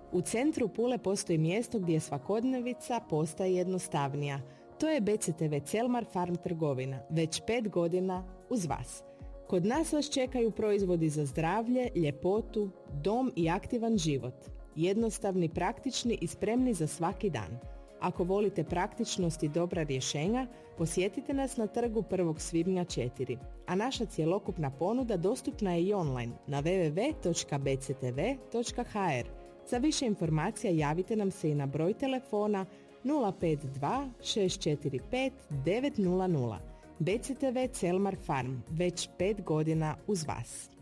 U centru Pule postoji mjesto gdje svakodnevica postaje jednostavnija. To je BCTV Celmar Farm trgovina, već 5 godina uz vas. Kod nas vas čekaju proizvodi za zdravlje, ljepotu, dom i aktivan život. Jednostavni, praktični i spremni za svaki dan. Ako volite praktičnost i dobra rješenja, posjetite nas na trgu 1. svibnja 4. A naša cjelokupna ponuda dostupna je i online na www.bctv.hr. Za više informacija javite nam se i na broj telefona 052 645 900. BCTV Celmar Farm, već 5 godina uz vas.